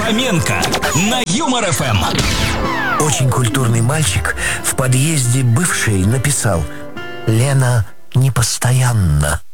Хоменко на Юмор ФМ. Очень культурный мальчик в подъезде бывшей написал: «Лена непостоянна».